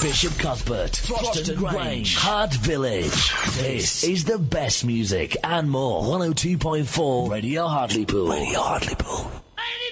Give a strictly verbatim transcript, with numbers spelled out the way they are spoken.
Bishop Cuthbert, Froston Grange, Hart Village. This is the best music and more. one oh two point four Radio Hartlepool. Radio Hartlepool.